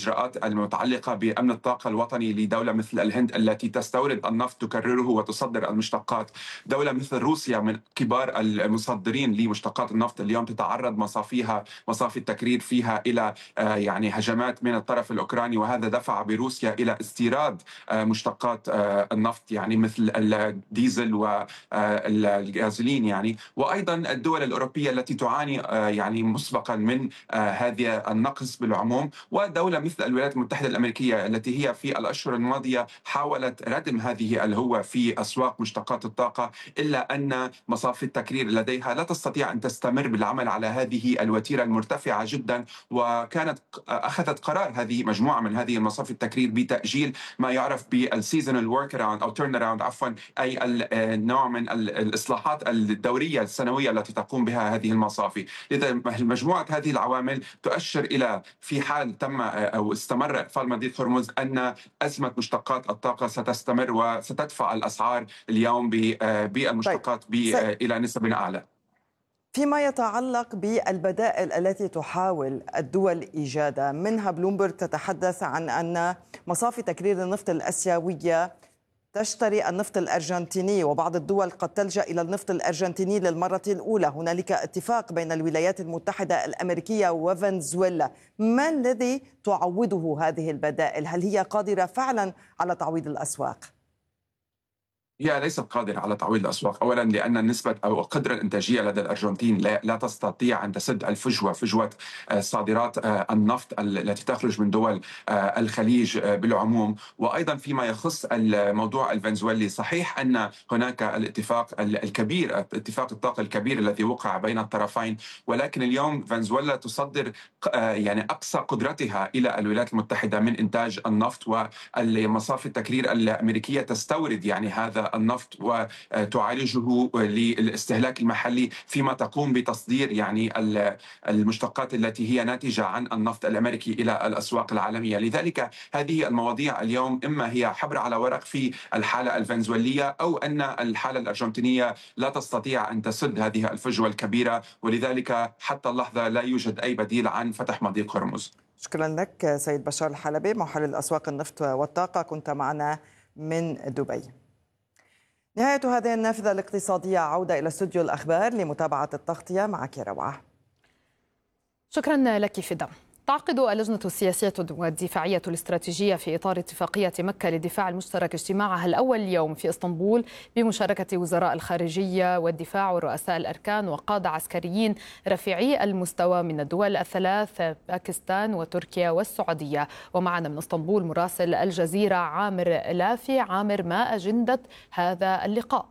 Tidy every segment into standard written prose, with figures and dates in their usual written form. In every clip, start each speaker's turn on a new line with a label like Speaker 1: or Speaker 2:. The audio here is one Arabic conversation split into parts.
Speaker 1: الإجراءات المتعلقة بأمن الطاقة الوطني لدولة مثل الهند التي تستورد النفط تكرره وتصدر المشتقات. دولة مثل روسيا من كبار المصدرين لمشتقات النفط اليوم تتعرض مصافي التكرير فيها إلى يعني هجمات من الطرف الأوكراني، وهذا دفع بروسيا إلى استيراد مشتقات النفط يعني مثل الديزل والغازولين يعني. وأيضا الدول الأوروبية التي تعاني يعني مسبقا من هذا النقص بالعموم، ودولة مثل الولايات المتحدة الأمريكية التي هي في الأشهر الماضية حاولت ردم هذه الهوة في أسواق مشتقات الطاقة، إلا أن مصافي التكرير لديها لا تستطيع أن تستمر بالعمل على هذه الوتيرة المرتفعة جدا، وكانت أخذت قرار هذه مجموعة من هذه المصافي التكرير بتأجيل ما يعرف بالسيزونال ورك اراوند أو تيرن اراوند عفوا، أي النوع من الإصلاحات الدورية السنوية التي تقوم بها هذه المصافي. لذا مجموعة هذه العوامل تؤشر إلى في حال تم أو استمر إقفال مضيق هرمز أن أزمة مشتقات الطاقة ستستمر وستدفع الأسعار اليوم
Speaker 2: طيب
Speaker 1: بالمشتقات إلى نسب أعلى.
Speaker 2: فيما يتعلق بالبدائل التي تحاول الدول إيجادها، منها بلومبرغ تتحدث عن أن مصافي تكرير النفط الآسيوية تشتري النفط الأرجنتيني، وبعض الدول قد تلجأ إلى النفط الأرجنتيني للمرة الأولى. هنالك اتفاق بين الولايات المتحدة الأمريكية وفنزويلا. ما الذي تعوضه هذه البدائل؟ هل هي قادرة فعلا على تعويض الأسواق؟
Speaker 1: هي ليست قادرة على تعويض الأسواق، أولا لأن نسبة أو القدرة الإنتاجية لدى الأرجنتين لا تستطيع أن تسد فجوة صادرات النفط التي تخرج من دول الخليج بالعموم. وأيضا فيما يخص الموضوع الفنزويلي، صحيح أن هناك الاتفاق الكبير، اتفاق الطاقة الكبير الذي وقع بين الطرفين، ولكن اليوم فنزويلا تصدر يعني أقصى قدرتها إلى الولايات المتحدة من إنتاج النفط، والمصافي التكرير الأمريكية تستورد يعني هذا النفط وتعالجه للاستهلاك المحلي، فيما تقوم بتصدير يعني المشتقات التي هي ناتجة عن النفط الأمريكي إلى الأسواق العالمية. لذلك هذه المواضيع اليوم إما هي حبر على ورق في الحالة الفنزويلية، أو أن الحالة الأرجنتينية لا تستطيع أن تسد هذه الفجوة الكبيرة، ولذلك حتى اللحظة لا يوجد أي بديل عن فتح مضيق هرمز.
Speaker 2: شكرا لك سيد بشار الحلبي، محلل أسواق النفط والطاقة، كنت معنا من دبي. نهاية هذه النافذة الاقتصادية، عودة إلى استوديو الأخبار لمتابعة التغطية. معك روعة.
Speaker 3: شكرا لك فدا. تعقد اللجنة السياسية والدفاعية الاستراتيجية في إطار اتفاقية مكة للدفاع المشترك اجتماعها الأول اليوم في اسطنبول بمشاركة وزراء الخارجية والدفاع ورؤساء الأركان وقادة عسكريين رفيعي المستوى من الدول الثلاث باكستان وتركيا والسعودية. ومعنا من اسطنبول مراسل الجزيرة عامر لافي. عامر، ما أجندة هذا اللقاء؟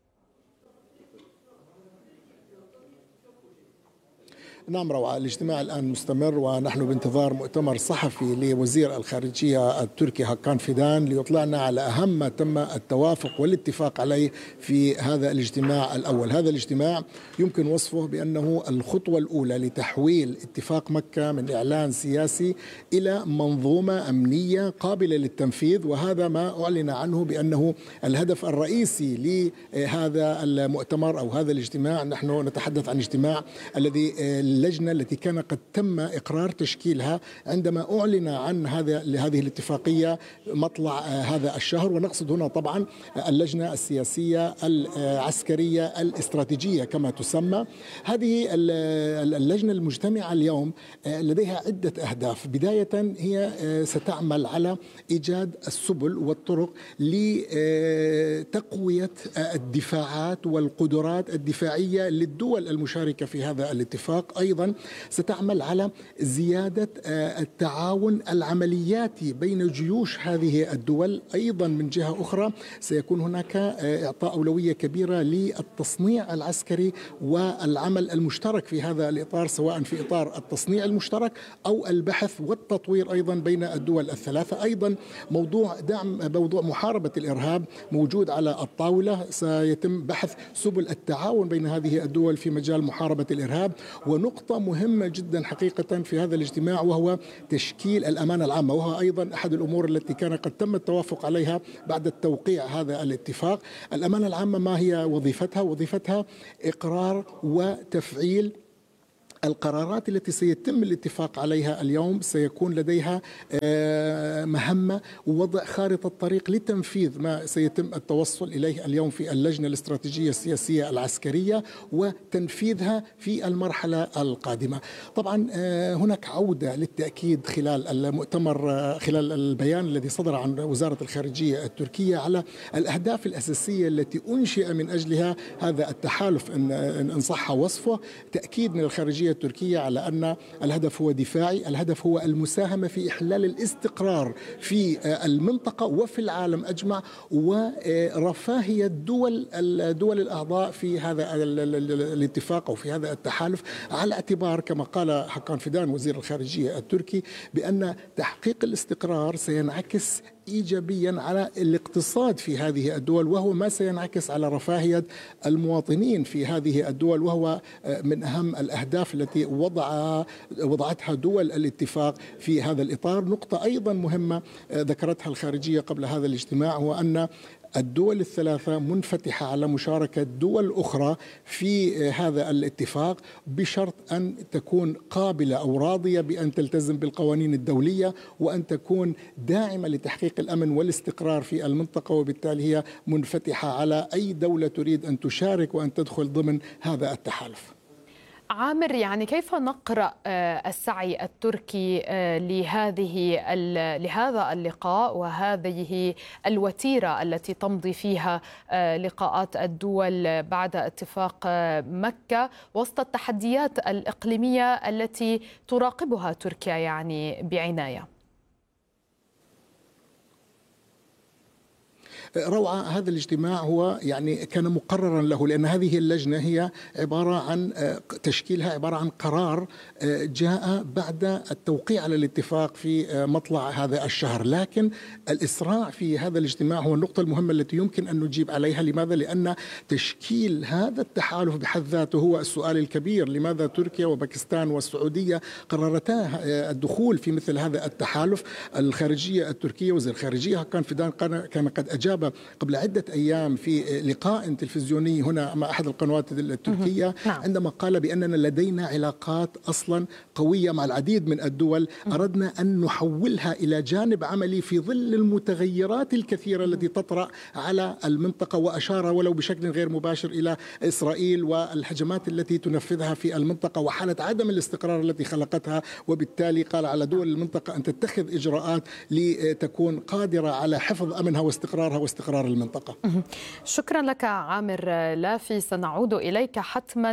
Speaker 4: نعم روعة، الاجتماع الآن مستمر ونحن بانتظار مؤتمر صحفي لوزير الخارجية التركي هاكان فيدان ليطلعنا على أهم ما تم التوافق والاتفاق عليه في هذا الاجتماع الأول. هذا الاجتماع يمكن وصفه بأنه الخطوة الأولى لتحويل اتفاق مكة من إعلان سياسي إلى منظومة أمنية قابلة للتنفيذ، وهذا ما أعلن عنه بأنه الهدف الرئيسي لهذا المؤتمر أو هذا الاجتماع. نحن نتحدث عن اجتماع الذي اللجنة التي كان قد تم إقرار تشكيلها عندما أعلن عن هذه الاتفاقية مطلع هذا الشهر، ونقصد هنا طبعا اللجنة السياسية العسكرية الاستراتيجية كما تسمى. هذه اللجنة المجتمعة اليوم لديها عدة أهداف. بداية هي ستعمل على إيجاد السبل والطرق لتقوية الدفاعات والقدرات الدفاعية للدول المشاركة في هذا الاتفاق. أيضا ستعمل على زيادة التعاون العملياتي بين جيوش هذه الدول. أيضا من جهة أخرى سيكون هناك إعطاء أولوية كبيرة للتصنيع العسكري والعمل المشترك في هذا الإطار، سواء في إطار التصنيع المشترك أو البحث والتطوير أيضا بين الدول الثلاثة. أيضا موضوع محاربة الإرهاب موجود على الطاولة، سيتم بحث سبل التعاون بين هذه الدول في مجال محاربة الإرهاب. ونقطة مهمة جدا حقيقة في هذا الاجتماع وهو تشكيل الأمانة العامة، وهو أيضا أحد الأمور التي كان قد تم التوافق عليها بعد التوقيع هذا الاتفاق. الأمانة العامة ما هي وظيفتها؟ وظيفتها إقرار وتفعيل القرارات التي سيتم الاتفاق عليها اليوم سيكون لديها مهمة ووضع خارطة طريق لتنفيذ ما سيتم التوصل إليه اليوم في اللجنة الاستراتيجية السياسية العسكرية وتنفيذها في المرحلة القادمة. طبعا هناك عودة للتأكيد خلال المؤتمر، خلال البيان الذي صدر عن وزارة الخارجية التركية على الأهداف الأساسية التي أنشئ من أجلها هذا التحالف إن صح وصفه. تأكيد من الخارجية التركية على أن الهدف هو دفاعي، الهدف هو المساهمة في إحلال الاستقرار في المنطقة وفي العالم أجمع، ورفاهية الدول الأعضاء في هذا الاتفاق أو في هذا التحالف، على اعتبار كما قال حكان فيدان وزير الخارجية التركي بأن تحقيق الاستقرار سينعكس إيجابيا على الاقتصاد في هذه الدول، وهو ما سينعكس على رفاهية المواطنين في هذه الدول، وهو من أهم الأهداف التي وضعتها دول الاتفاق في هذا الإطار. نقطة أيضا مهمة ذكرتها الخارجية قبل هذا الاجتماع هو أن الدول الثلاثة منفتحة على مشاركة دول أخرى في هذا الاتفاق بشرط أن تكون قابلة أو راضية بأن تلتزم بالقوانين الدولية وأن تكون داعمة لتحقيق الأمن والاستقرار في المنطقة، وبالتالي هي منفتحة على أي دولة تريد أن تشارك وأن تدخل ضمن هذا التحالف.
Speaker 3: عامر، يعني كيف نقرأ السعي التركي لهذا اللقاء وهذه الوتيرة التي تمضي فيها لقاءات الدول بعد اتفاق مكة وسط التحديات الإقليمية التي تراقبها تركيا يعني بعناية؟
Speaker 4: روعة. هذا الاجتماع هو يعني كان مقررا له، لأن هذه اللجنة هي عبارة عن تشكيلها عبارة عن قرار جاء بعد التوقيع على الاتفاق في مطلع هذا الشهر، لكن الإسراع في هذا الاجتماع هو النقطة المهمة التي يمكن أن نجيب عليها. لماذا؟ لأن تشكيل هذا التحالف بحد ذاته هو السؤال الكبير. لماذا تركيا وباكستان والسعودية قررتا الدخول في مثل هذا التحالف؟ الخارجية التركية وزير الخارجية حكان فيدان كان قد أجاب قبل عدة أيام في لقاء تلفزيوني هنا مع أحد القنوات التركية عندما قال بأننا لدينا علاقات أصلا قوية مع العديد من الدول، أردنا أن نحولها إلى جانب عملي في ظل المتغيرات الكثيرة التي تطرأ على المنطقة، وأشار ولو بشكل غير مباشر إلى إسرائيل والهجمات التي تنفذها في المنطقة وحالة عدم الاستقرار التي خلقتها، وبالتالي قال على دول المنطقة أن تتخذ إجراءات لتكون قادرة على حفظ أمنها واستقرارها واستقرار المنطقة.
Speaker 3: شكرا لك عامر لافي، سنعود إليك حتما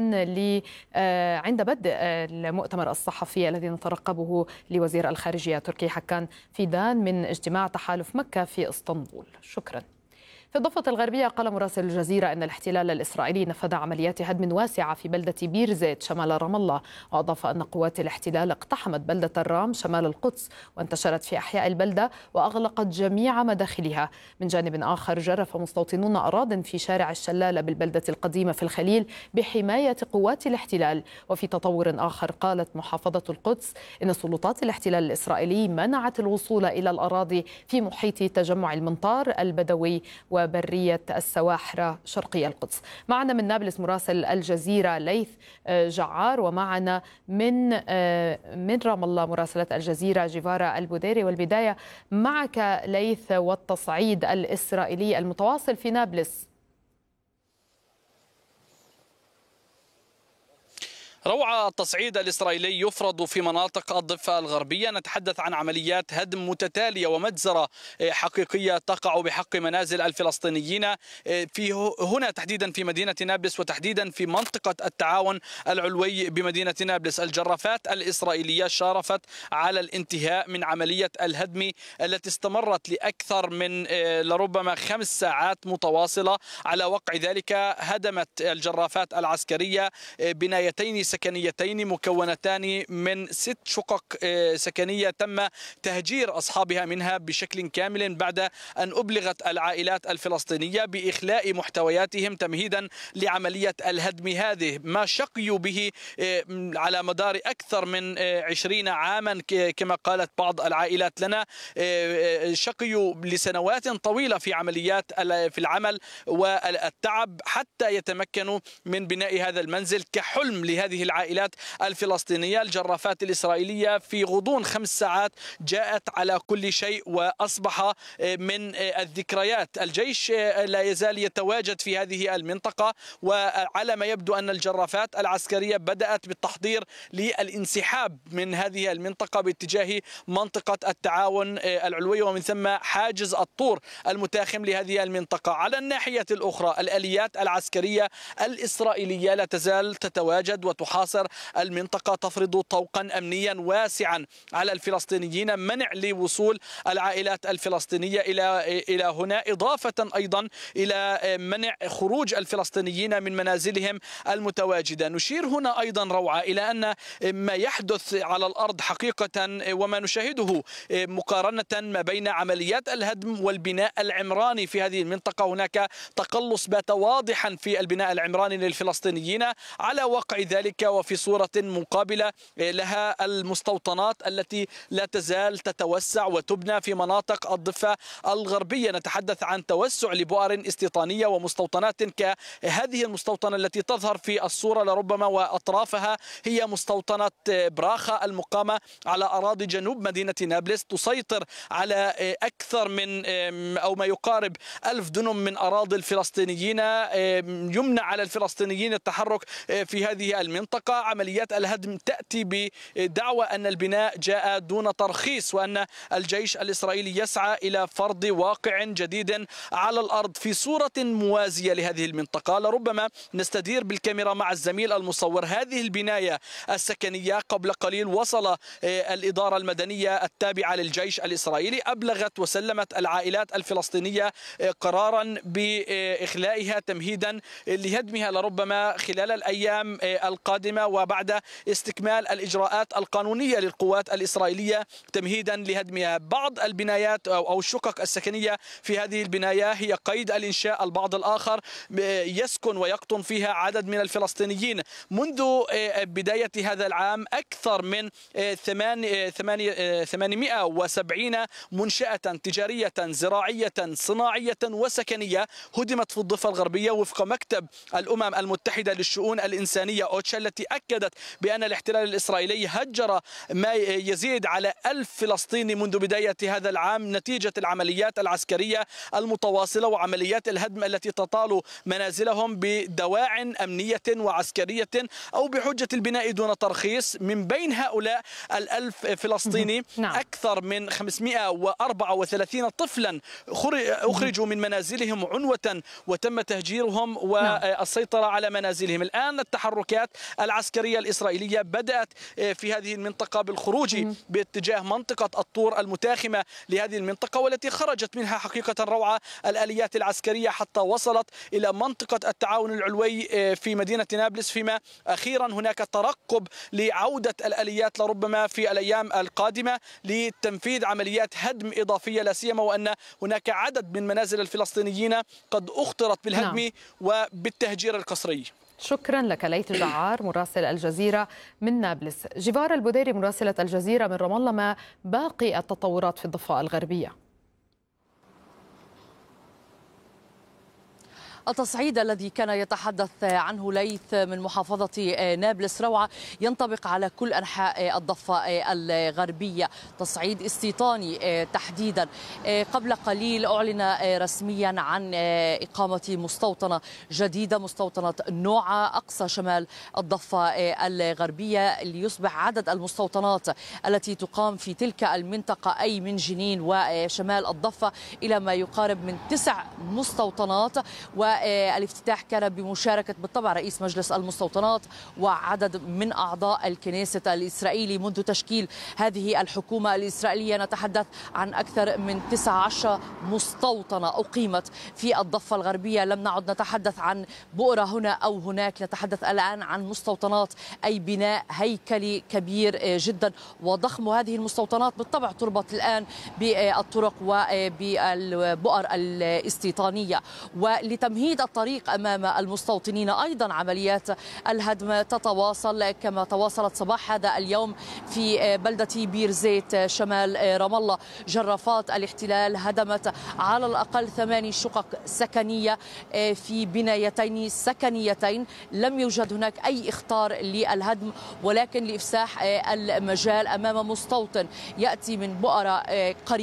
Speaker 3: عند بدء المؤتمر الصحفي الذي نترقبه لوزير الخارجية التركي حكان فيدان من اجتماع تحالف مكة في اسطنبول. شكرا. في الضفة الغربية قال مراسل الجزيرة أن الاحتلال الإسرائيلي نفذ عمليات هدم واسعة في بلدة بير زيت شمال رام الله، وأضاف أن قوات الاحتلال اقتحمت بلدة الرام شمال القدس وانتشرت في أحياء البلدة وأغلقت جميع مداخلها. من جانب آخر جرف مستوطنون أراضٍ في شارع الشلالة بالبلدة القديمة في الخليل بحماية قوات الاحتلال. وفي تطور آخر قالت محافظة القدس إن سلطات الاحتلال الإسرائيلي منعت الوصول إلى الأراضي في محيط تجمع المنطار البدوي وبرية السواحرة شرقي القدس. معنا من نابلس مراسل الجزيرة ليث جعار، ومعنا من رام الله مراسلة الجزيرة جيفارا البوديري. والبداية معك ليث، والتصعيد الإسرائيلي المتواصل في نابلس.
Speaker 5: روعة. التصعيد الإسرائيلي يفرض في مناطق الضفة الغربية. نتحدث عن عمليات هدم متتالية ومجزرة حقيقية تقع بحق منازل الفلسطينيين في هنا تحديدا في مدينة نابلس، وتحديدا في منطقة التعاون العلوي بمدينة نابلس. الجرافات الإسرائيلية شارفت على الانتهاء من عملية الهدم التي استمرت لأكثر من لربما 5 ساعات متواصلة. على وقع ذلك هدمت الجرافات العسكرية بنايتين سكنيتين مكونتان من 6 شقق سكنية تم تهجير أصحابها منها بشكل كامل بعد أن أبلغت العائلات الفلسطينية بإخلاء محتوياتهم تمهيدا لعملية الهدم هذه. ما شقيوا به على مدار أكثر من 20 عاما كما قالت بعض العائلات لنا، شقيوا لسنوات طويلة في عمليات في العمل والتعب حتى يتمكنوا من بناء هذا المنزل كحلم لهذه العائلات الفلسطينية. الجرافات الإسرائيلية في غضون 5 ساعات جاءت على كل شيء وأصبح من الذكريات. الجيش لا يزال يتواجد في هذه المنطقة، وعلى ما يبدو أن الجرافات العسكرية بدأت بالتحضير للانسحاب من هذه المنطقة باتجاه منطقة التعاون العلوي ومن ثم حاجز الطور المتاخم لهذه المنطقة. على الناحية الأخرى الآليات العسكرية الإسرائيلية لا تزال تتواجد وتحاصر المنطقة، تفرض طوقا أمنيا واسعا على الفلسطينيين، منع لوصول العائلات الفلسطينية إلى هنا، إضافة أيضا إلى منع خروج الفلسطينيين من منازلهم المتواجدة. نشير هنا أيضا روعة إلى أن ما يحدث على الأرض حقيقة وما نشاهده مقارنة ما بين عمليات الهدم والبناء العمراني في هذه المنطقة، هناك تقلص بات واضحا في البناء العمراني للفلسطينيين. على وقع ذلك وفي صورة مقابلة لها المستوطنات التي لا تزال تتوسع وتبنى في مناطق الضفة الغربية. نتحدث عن توسع لبؤر استيطانية ومستوطنات كهذه المستوطنة التي تظهر في الصورة لربما وأطرافها هي مستوطنة براخة المقامة على أراضي جنوب مدينة نابلس، تسيطر على أكثر من أو ما يقارب 1000 دنم من أراضي الفلسطينيين. يمنع على الفلسطينيين التحرك في هذه المنطقة. عمليات الهدم تأتي بدعوى أن البناء جاء دون ترخيص وأن الجيش الإسرائيلي يسعى إلى فرض واقع جديد على الأرض في صورة موازية لهذه المنطقة. لربما نستدير بالكاميرا مع الزميل المصور. هذه البناية السكنية قبل قليل وصل الإدارة المدنية التابعة للجيش الإسرائيلي، أبلغت وسلمت العائلات الفلسطينية قرارا بإخلائها تمهيدا لهدمها لربما خلال الأيام القادمة وبعد استكمال الإجراءات القانونية للقوات الإسرائيلية تمهيدا لهدمها. بعض البنايات أو الشقق السكنية في هذه البناية هي قيد الإنشاء، البعض الآخر يسكن ويقطن فيها عدد من الفلسطينيين. منذ بداية هذا العام أكثر من 870 منشأة تجارية زراعية صناعية وسكنية هدمت في الضفة الغربية وفق مكتب الأمم المتحدة للشؤون الإنسانية أوتشا، التي أكدت بأن الاحتلال الإسرائيلي هجر ما يزيد على 1000 فلسطيني منذ بداية هذا العام نتيجة العمليات العسكرية المتواصلة وعمليات الهدم التي تطال منازلهم بدواع أمنية وعسكرية أو بحجة البناء دون ترخيص. من بين هؤلاء 1000 فلسطيني أكثر من 534 طفلا أخرجوا من منازلهم عنوة وتم تهجيرهم والسيطرة على منازلهم. الآن التحركات العسكرية الإسرائيلية بدأت في هذه المنطقة بالخروج باتجاه منطقة الطور المتاخمة لهذه المنطقة، والتي خرجت منها حقيقة روعة الآليات العسكرية حتى وصلت إلى منطقة التعاون العلوي في مدينة نابلس، فيما أخيرا هناك ترقب لعودة الآليات لربما في الأيام القادمة لتنفيذ عمليات هدم إضافية، لا سيما وأن هناك عدد من منازل الفلسطينيين قد أخطرت بالهدم وبالتهجير القسري.
Speaker 3: شكرا لك ليث جعار مراسل الجزيرة من نابلس. جيفار البديري مراسلة الجزيرة من رام الله، ما باقي التطورات في الضفة الغربية؟
Speaker 6: التصعيد الذي كان يتحدث عنه ليث من محافظة نابلس روعة ينطبق على كل أنحاء الضفة الغربية، تصعيد استيطاني تحديدا. قبل قليل أعلن رسميا عن إقامة مستوطنة جديدة، مستوطنة نوعة أقصى شمال الضفة الغربية، ليصبح عدد المستوطنات التي تقام في تلك المنطقة أي من جنين وشمال الضفة إلى ما يقارب من 9 مستوطنات. والافتتاح كان بمشاركة بالطبع رئيس مجلس المستوطنات وعدد من أعضاء الكنيسة الإسرائيلي. منذ تشكيل هذه الحكومة الإسرائيلية نتحدث عن أكثر من 19 مستوطنة أقيمت في الضفة الغربية. لم نعد نتحدث عن بؤرة هنا أو هناك، نتحدث الآن عن مستوطنات أي بناء هيكلي كبير جدا وضخم. وهذه المستوطنات بالطبع تربط الآن بالطرق وبالبؤر الاستيطانية. ولتمهيد تمهيد الطريق أمام المستوطنين. أيضا عمليات الهدم تتواصل كما تواصلت صباح هذا اليوم في بلدة بير زيت شمال رام الله. جرافات الاحتلال هدمت على الأقل 8 شقق سكنية في بنايتين سكنيتين. لم يوجد هناك أي إخطار للهدم، ولكن لإفساح المجال أمام مستوطن يأتي من بؤرة قريبة